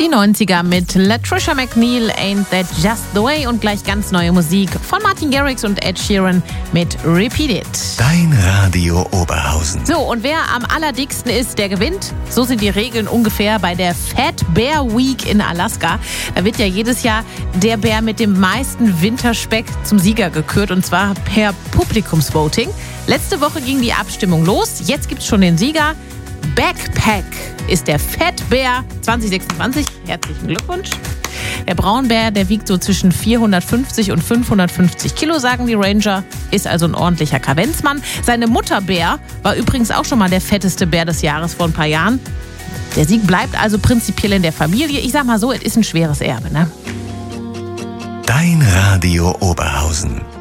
90er mit Latricia McNeil, Ain't That Just The Way und gleich ganz neue Musik von Martin Garrix und Ed Sheeran mit Repeat It. Dein Radio Oberhausen. So, und wer am allerdicksten ist, der gewinnt. So sind die Regeln ungefähr bei der Fat Bear Week in Alaska. Da wird ja jedes Jahr der Bär mit dem meisten Winterspeck zum Sieger gekürt, und zwar per Publikumsvoting. Letzte Woche ging die Abstimmung los. Jetzt gibt's schon den Sieger. Backpack ist der Fat Bear 2026. Herzlichen Glückwunsch. Der Braunbär, der wiegt so zwischen 450 und 550 Kilo, sagen die Ranger. Ist also ein ordentlicher Kavenzmann. Seine Mutter Bär war übrigens auch schon mal der fetteste Bär des Jahres vor ein paar Jahren. Der Sieg bleibt also prinzipiell in der Familie. Ich sag mal so, es ist ein schweres Erbe, ne? Dein Radio Oberhausen.